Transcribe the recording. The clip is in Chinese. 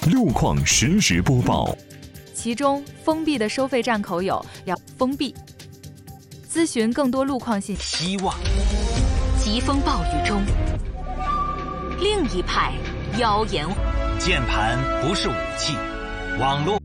路况实时播报。 其中封闭的收费站口有要封闭。咨询更多路况信息。 希望。 疾风暴雨中，另一派妖言。 键盘不是武器，网络。